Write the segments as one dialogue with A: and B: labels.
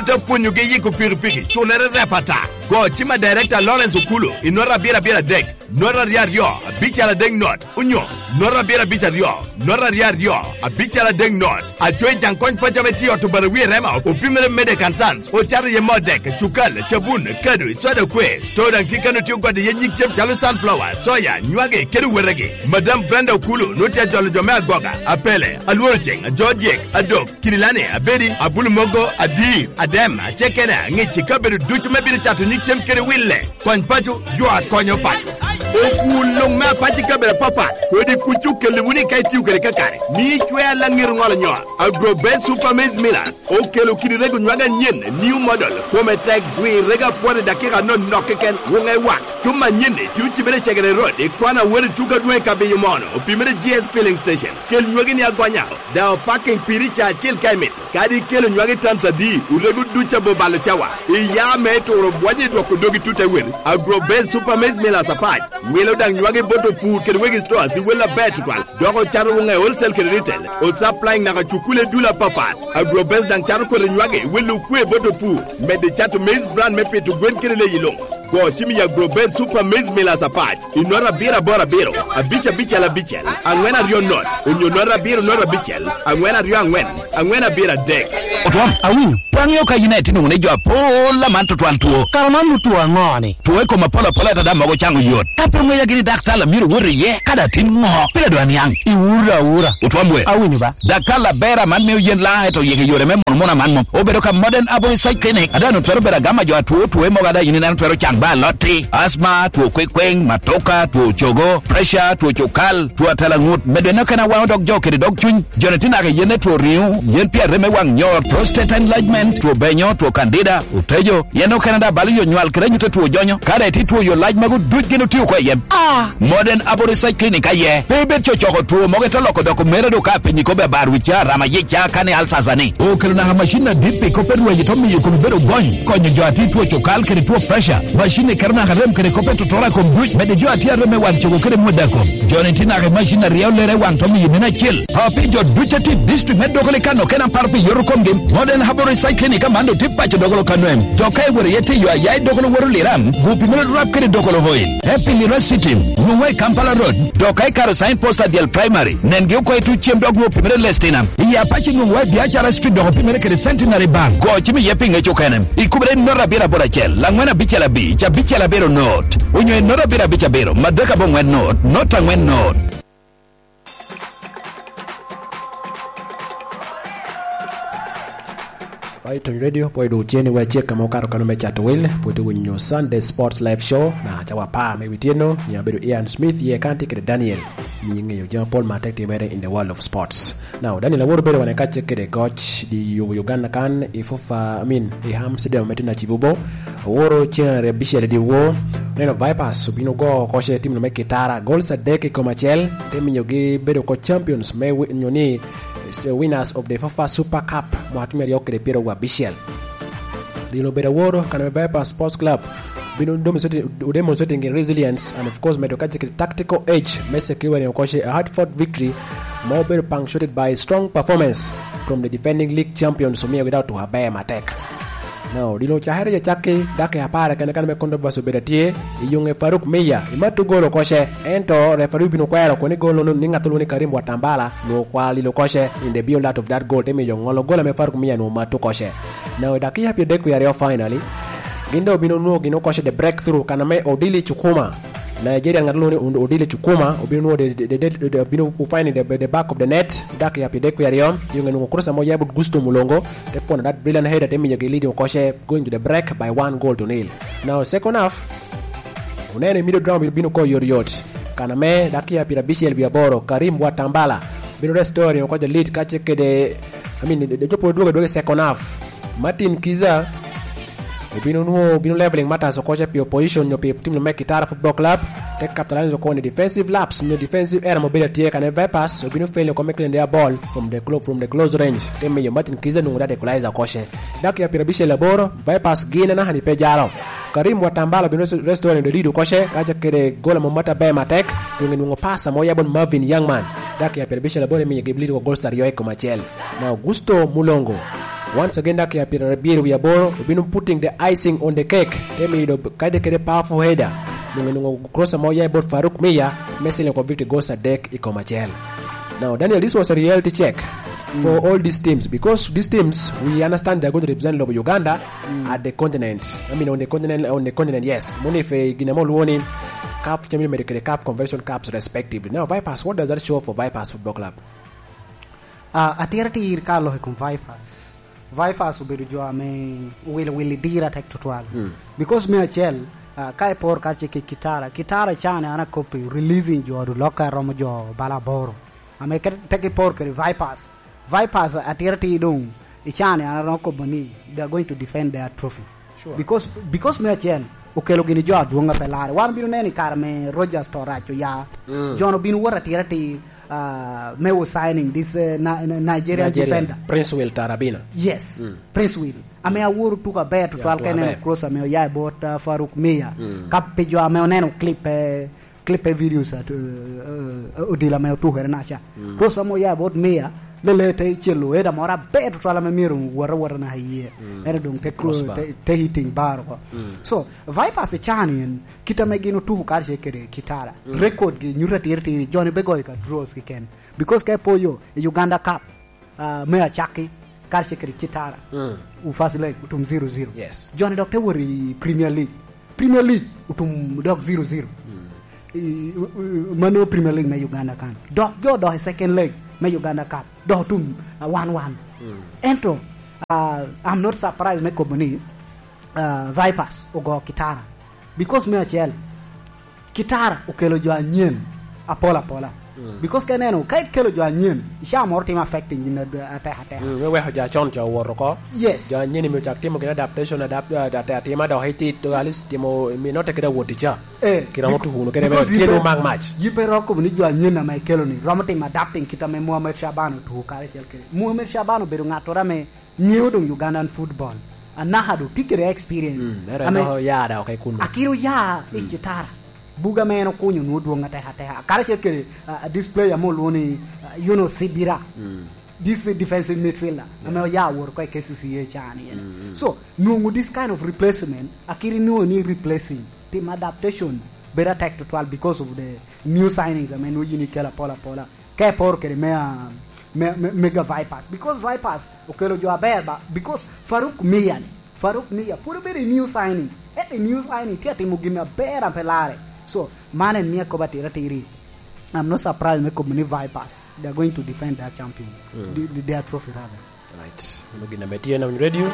A: Ota punyu ge yiku piripiki chulere repata go chima director Lawrence Okulu inora bira dek nora rio abichala deng not unyo nora bira rio nora rio abichala deng not atwe jankon pachameti otubaruwi rema opimere mede kansans ochari ye modek chukal chabun kadu soda kwe stodan tikanu tiugo de yenyik chep chalo sunflower soya nywage keru werege Madam Brenda Okulu notia jolo jome goga apele alworjeng jodjek adok kirilane abedi abulumogo adi adem chekena ngichi kaberu duchu mebiri chatu nyik kere wille kon pachu jua konyo pachu okulong ma pati kabere papa kodi kuchu kele wuni kai tiu kere kakare ni chwe la ngir ngol nyo Agrobest Super Maize Millers o kelo kiri rego nyaga nyen new model kome tek dwi rega pore dakika no nokeken wongai wak chuma nyene tiu chibere chegere road e kwana weri tuka dwe kabe yumono opimere GS filling station kel nyogi ni agwanya da parking piricha chil kaimit kadi kelo nyogi tansa di uregu ducha bobalo chawa e ya metoro bwaje doko dogi tuta wer Agrobest Super Maize Millers apart welo dang nywage boto pur kede wegi stores wela betu twal doko charo wongai wholesale kede retail o supplying na chukule dula papa Agrobest dang charo kede nywage welu kwe boto pur mede chato maize brand mepe to gwen kede le yilong go chimi ya Agrobest Super Maize Millers apart inora bira bora biro abicha la bichel angwena rio not unyonora biro nora bichel angwena rio angwena bira dek
B: otwam awinyo pangyo ka United ngune jo pola manto twaltuo
C: karamanu tuwa ngone
B: tuwe ko mapola tada mago changu yot tapengwe ya gini daktala miru wuri ye kada tin ngo pila doani yang
C: ura
B: utwamwe
C: awinyo ba
B: daktala bera man me yen la eto yeke yore me mona man mo obedo ka Modern Abo Clinic adano twero bera gama jo tuwe mo gada yini nan twero chang ba loti asma tuwe kwekweng matoka tuwe chogo pressure tuwe chokal tuwe talangut medeno kana wao dog joke dog chun jonetina ke yene tuwe riu yen pia reme wang nyor prostate enlargement tuwe benyo tuwe candida utejo yeno Canada bali yo nywal krenyu tuwe jonyo kada ti tuwe yo large magu dujgeno tiyo kwa yem Modern Abo Clinic aye bebe chochoko tuwe mogeta loko doko mere do kape nyikobe barwicha rama yecha kane alsazani okelo na machine dipi kopedwe jitomi yuko bero gony konyo jo ati tuwe chokal kere tuwe pressure machine karna harem kere kope tutora kom duj mede jo ati areme wan chogo kere mwedako jonetina ke machine riau lere wan tomi yimina chill hapi jo duchati district medokole kano kena parpi yorukom game Modern Abo Clinic amando tipa cho dogolo kanoem jokai were yete yo ayai dogolo woro liram gupi mele rap kere dogolo hoil Happy University Mwe Kampala Road dokai karo sign posta dial primary nenge uko etu chiem dog gupi mele lestinam iya pachi mwe biachara street dogo pimere kere Centenary Bank go chimi yepinge chokenem ikubere nora bira bora chel langwena bichala bichala bero not unyo nora bira bicha bero madaka bongwen not angwen not
C: right on radio poido cheni wa cheka mokaro kano mecha to will poido winyo Sunday Sports Live Show na chawa pa me witieno ni abedo Ian Smith ye kanti kede Daniel nyinge yo John Paul Matete mere in the world of sports. Now Daniel aworo bere wane kache kede coach di Uganda kan ifofa iham sede metina chivubo aworo chere bishele di wo neno Vipers subino go koshe timu no mekitara goals adeke komachel temi nyogi bedo ko champions me nyoni winners of the FIFA Super Cup mwatumeri yoke de Piero wa Bichel dilo beda woro kana Vipers Sports Club bino demonstrating resilience and of course medokache tactical edge mesekiwa ni okoshe a hard-fought victory more better punctuated by strong performance from the defending league champion Somia without to habaya matek. Now dilo chahare ya chake dake hapara kana mekondo baso bedatie iyunge Faruk Meya imatu golo koshe ento referee bino kwero koni golo no ningatulu ni Karim Watambala no kwa lilo koshe in the beyond of that goal temi yongolo gola me Faruk Meya no matu koshe. Now daki happy deku ya finally gindo bino no gino koshe the breakthrough kana me Odili Chukuma Nigeria ngatulu ni Odili Chukuma obino de bino find the back of the net daki happy deku ya yunge no cross moja but Gusto Mulongo the corner that brilliant header temi yogi lead koshe going to the break by 1-0. Now second half unene middle ground bino ko yoriot kana me daki happy Bishel Viaboro Karim Watambala bino restore ko the lead kache kede the jopo doge second half Martin Kiza bino leveling matters okoshe pio position no pio team no Mekitara Football Club take capitalize on the defensive laps no defensive error mobility kana Vipers bino fail ko make their ball from the close range teme yo Martin Kiza no ngada equalizer okoshe daki ya pirabishe laboro Vipers gina na hani pejaro Karim Watambala bino restaurant the lead okoshe kaja kere gola momata be matek ngo pasa moya bon Marvin Youngman daki ya pirabishe laboro me giblito ko goal star yo eko machel na Augusto Mulongo Once again, that we are putting the icing on the cake. Tell me the powerful header. Cross moja about Farouk Mia, Messi convicted goes a deck Ikomachel. Now, Daniel, this was a reality check for all these teams, because these teams, we understand they're going to represent Uganda at the continent. I mean, on the continent, yes. Monife, Ginamol winning CAF Champion Medical CAF Convention Cups respectively. Now, Vipers, what does that show for Vipers Football Club?
D: Atirati irkalo com Vipers. Vipers ubirujua me will dira tek tutwal. Because me achel kai por ka cheke kitara chane ana copy releasing jo loka romo jo balaboro. Ame take por ke Vipers atirati dong ichane ana roko bani, they are going to defend their trophy.
C: Sure.
D: Because me achel ukelo gini jo adunga pelare. Wan binu neni karme Rogers Toracho ya. Jono binu wara atirati May was signing this Nigerian defender
C: Prince Will Tarabina.
D: Yes, Prince Will. Ame awuru tuka bet to falkene cross ame ya bot Farouk Mia. Kap pejo ame oneno clip videos at odila me tu hernacha. Cross amo ya bot Mia lele te chelo eda mora bet to fala me miru wara na hiye. Ere dong te hitting bar. So Vipers chanian kita megino tu karshe kere kitara. Record gi nyurati Johnny Begoy ka draws ki ken. Because kai poyo Uganda Cup me achaki karshe kere kitara. Ufasile utum 0-0.
C: Yes.
D: Johnny Doctor wori Premier League utum dog 0-0. Mano Premier League me Uganda kan. Dog jo do second leg me Uganda Cup. Do tum 1-1. Ento I'm not surprised me komuni Vipers ogo kitara. Because me achel kitara ukelo jo anyen apola. Because keneno kai kelo jo anyen isha morti ma affecting in ata.
C: We ha ja chon jo woroko.
D: Yes.
C: Jo anyen mi tak timo kina adaptation adapt tema do haiti to alis timo mi not kida woticha. Kira motu hunu kene kilo mang match.
D: Yipe roko ni jo anyen na mai kelo ni. Romati ma adapting kita me Mohamed Shabano to kare chel kere. Mohamed Shabano beru ngatora me new dong Ugandan football. Anahadu pikere experience.
C: Yada okay kunu.
D: Akiru ya kitara. Buga meno kunyo nudu ngata kare kere this player mo loni Sibira. This defensive midfielder ame ya work kwa KCCA chani. So no this kind of replacement akiri no ni replacing team adaptation better take to 12 because of the new signings. I mean no unikela pola kai por kere mega Vipers, because Vipers okelo jo aberba because Farouk Mia pure very new signing at the new signing tiati mugina bera pelare. So man and Mia kobatira tiri. I'm not surprised me komuni Vipers, they are going to defend their champion, their trophy rather.
C: Right, mugina metia na radio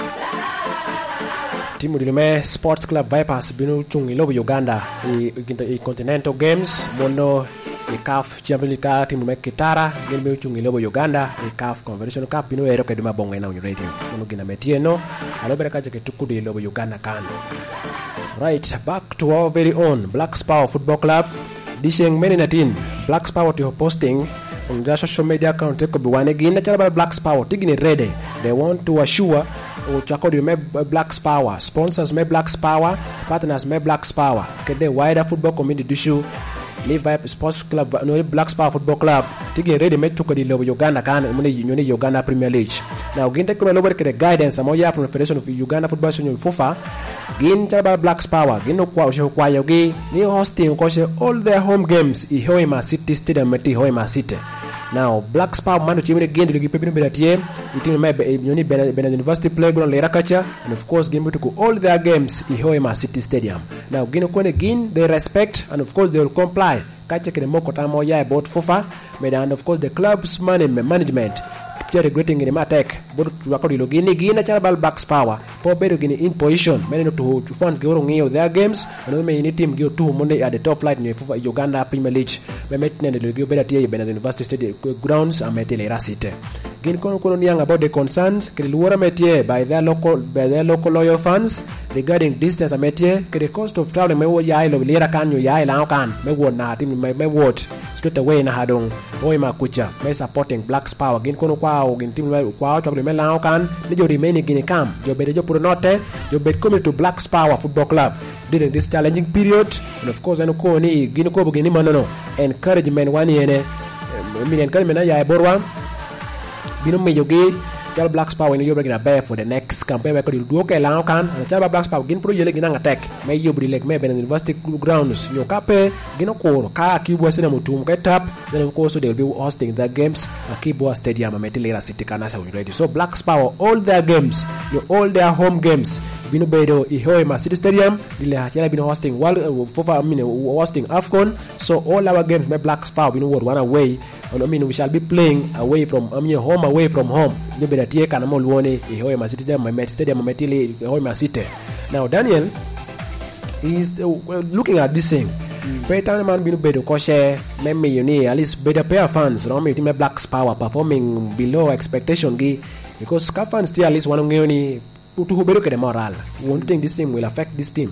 C: timu dilime Sports Club Vipers binu chungi lobo Uganda i Continental Games mono i CAF Champions League timu mekitara binu chungi lobo Uganda i CAF Convention Cup binu ero keduma bonga na radio mugina metia no alobera kaje ketukudi lobo Uganda kando. Right, back to our very own Black Spar Football Club. Dishing many natin Black Spar to posting on their social media account take be one again natural Black Spar taking it ready. They want to assure Chakodi me Black Spar, sponsors me Black Spar, partners me Black Spar. Kede wider football community issue Levi Sports Club no Black Spar Football Club taking ready me to the Uganda kan muni Uganda Premier League. Now gin take over the guidance amoya from the Federation of Uganda Football Union FUFA. Gin taba Black Spar gin no kwa yogi ni hosting all their home games i Hoima City Stadium meti Hoima City. Now Black Spar manu chimire gin de pepino belatie itim me nyoni Benin University playground lera kacha, and of course game to all their games i Hoima City Stadium. Now gin kone gin they respect and of course they will comply kacha kene moko tamo ya about FUFA and of course the club's management regretting in Matek, but to Gini Gina Charabal Black Power, for better in position, many to funds go their games, and many team go to Monday at the top flight in Uganda Premier League. We met the better Benin University Stadium grounds and Metelera City. Gin Kono about the concerns, Kilura Metier by their local loyal fans regarding distance and Metier, the cost of traveling Mewo Yai of Lira Can, Yai Laukan, Mewo Natim, my word, straight away in Hadong, Oima Kucha, may supporting Black Power, Gin Kono in team kwa to me lao kan jo remaining in camp jo be jo puro note jo be coming to Black Spar Football Club during this challenging period, and of course ko ni gino ko bugini manono encouragement wani ene mi encouragement ya borwa bino me jogi Chal Black Power ni yobre gina bear for the next campaign we ko di duoke lao kan chal Black Power gin pro yele gina attack me yobri lek me ben university grounds yo kape gino ko ka Kibwa sina mutum ka tap then of course they will be hosting their games at Kibwa Stadium Ametilera City Kanasa ready. So Black Power all their games, all their home games bino bedo Ihoima City Stadium ile hachela bino hosting hosting AFCON. So all our games me Black Power bino one away. We shall be playing away from home away from home. Ni bedo tie kana mo luone Ihoima City Stadium Ametili Ihoima City. Now Daniel is looking at this thing. Peter man bino bedo ko share me you at least better pair fans no me team Black Power performing below expectation gi because fans still at least one ngoni to bedo ke the moral. One thing this thing will affect this team.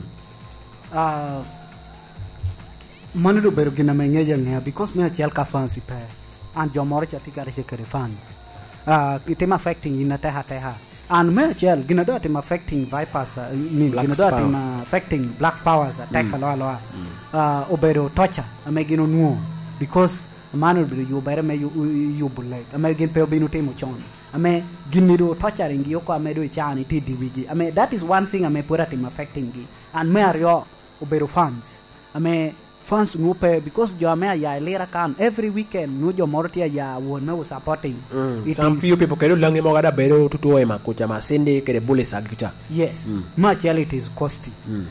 D: Manu do bedo gina me ngeje because me chel ka fans ipe and jomor chati kare shekere fans. It am affecting in teha and me chel gina do it affecting Vipers gina do it affecting Black Powers attack lo obero torture amegino nuo because manu do you better me you bullet amegin pe obino temo chon ame ginido torturing yoko amedo chani TDWG ame that is one thing ame put at him affecting gi and me are obero fans ame fans ngupe because jo ame ya lera kan every weekend no jo mortia ya won me supporting
C: some few people kedo langi mo gada bedo tutu ema ko chama sende kede bully sagita
D: yes much it is costly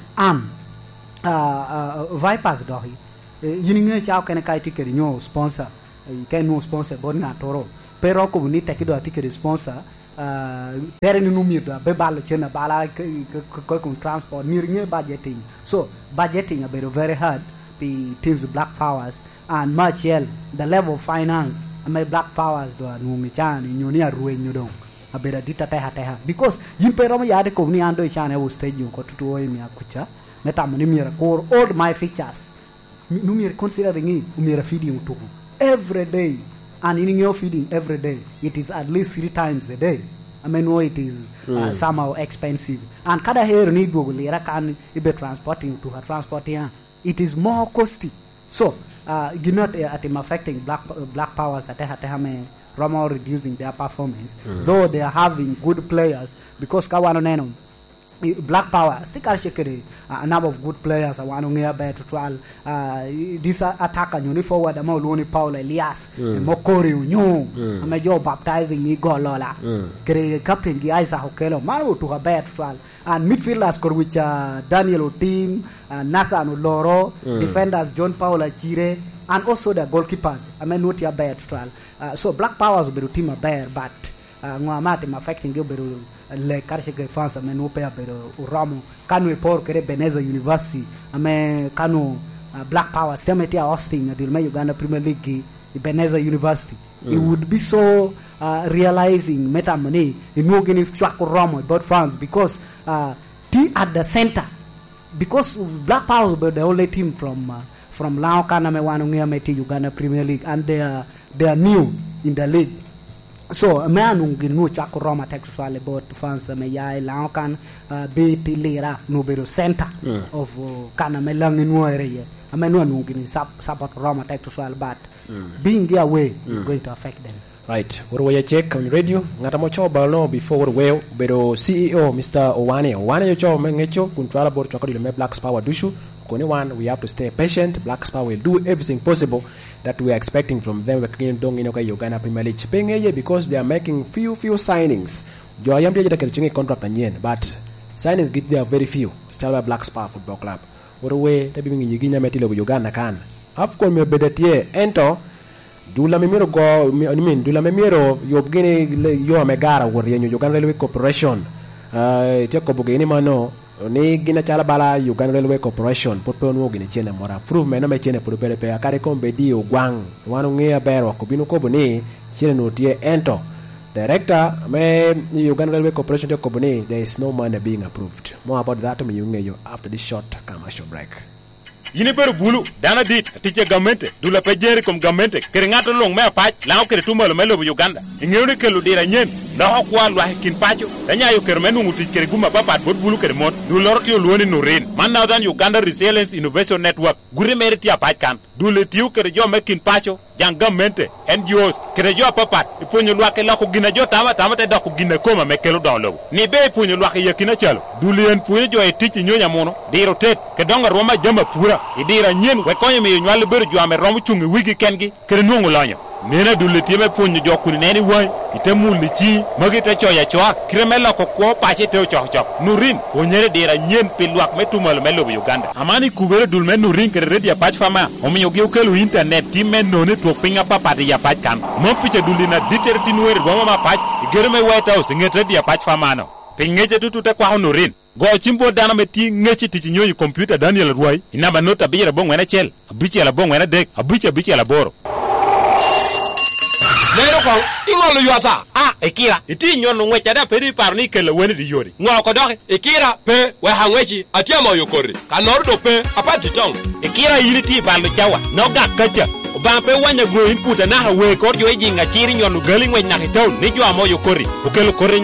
D: Vipers dohi yininge chao kene kai tikeri nyo sponsor ken no sponsor bon na toro pero ko ni tekido atikeri sponsor tereni numir be balo chena bala ko transport niringe budgeting so budgeting a very hard be teams Black Powers and much the level of finance my Black Powers do numi chani nyoni arue nyodong abera dita teha because jimpero yade ko ni ando chane wo stage ko tutu mi akucha metam ni mira core all my features numir considering it umira feeding to every day and in your feeding every day it is at least 3 times a day. I mean, it is somehow expensive and kada here ni go lera kan ibe transporting to her transporting it is more costly so not at him affecting Black Powers at hame Roma reducing their performance though they are having good players because kawano neno Black Power sikar shekere a number of good players wanu ngia better trial this attacker nyoni forward ama Loni Paul Elias Mokori unyo ama jo baptizing ni golola kere captain gi Isaac Okelo maru to a better trial and midfielders kor which Daniel Otim Nathan Loro defenders John Paul Achire and also the goalkeepers I mean not your better trial so Black Powers will be team a bear but ngwamate affecting beru le karshe ke France ame no pe beru uramo kanu e por kere Beneza University ame kanu Black Power semeti hosting the Uganda Premier League Beneza University it would be so realizing meta money in no gini track uramo about France because T at the center because Black Power were the only team from Laokan ame wanu ngia Uganda Premier League and they are new in the league. So a man who no chako Roma textual about fans me ya Laokan be lera no bedo center of kana melang in area. A man who gini support Roma textual but being their way is going to affect them.
C: Right. What we check on radio ngata mo choba no before we bedo CEO Mr. Owane yo cho mengecho kuntrala bor chako le Black Power dushu koni one we have to stay patient. Black Power will do everything possible that we are expecting from them again dong in Uganda Premier League pengeye because they are making few signings jo ayam dia jada kerchingi contract na nyen but signings get there very few still Black Power Football Club what we tabi ngi ginya metile Uganda kan afcon me bedetie ento dula memiro go dula memiro yobgene yo amegara wor yenyo Uganda Railway Corporation te ko bugeni mano ni gina chala bala Uganda Railway Corporation popo no gine chene mora prove me no me chene pour pele pe akare kombe di ogwang wanu ngia bero ko binu ko boni chene no tie ento director me Uganda Railway Corporation te ko boni there is no money being approved. More about that me yungeyo after this short commercial break.
E: Yini beru bulu dana dit tiche gamente dula pejeri kom gamente kere ngata long me apach lao kere tumalo melo Uganda ngewne kelu dira nyen no kwa lwa kin pacho anya yo kermenu muti kere guma papat bod bulu kere mot du lor ti luoni nurin man now than Uganda Resilience Innovation Network gure meriti apaj kan du le tiu kere jo mekin pacho jangamente NGOs kere jo papat iponyo lwa ke la ko gina jo tama te da ko gina koma mekelo don lo ni be iponyo lwa ke yakina chalo du len punyo jo etich nyonya mono diro tet ke donga roma jama pura idira nyen we konyo mi nywal ber jo ame romo chungi wigi kengi kere nungu lanyo nena dule tieme punyo jo kuni neni wai itemul ni chi magi te choya choa kremela ko ko pache te chochok nurin onyere dira nyen pilwak metumal melo Uganda amani kubere dul men nurin kere redia patch fama omiyo gi ukelu internet timen none to pinga papati ya patch kan mo piche dulina ditertin wer bo ma patch germe white house ngete dia patch fama no pingeche tutute kwa nurin go chimbo dana meti ngechi ti nyoyi computer Daniel Ruai inamba nota bira bongwe na chel abiche la bongwe na dek abiche la boro
F: lero ko ingolo yota
E: ekira iti nyono ngwecha da peri parni kele weni di yori
F: ngo ko doke ekira pe we hangwechi atiamo yokori kanordo pe apati tong
E: ekira yiri ti balu chawa no gakacha ba pe wanya go input na ha we ko jo jinga chiri nyono gali ngwe na hitaw ni jo amo yokori ukelo kore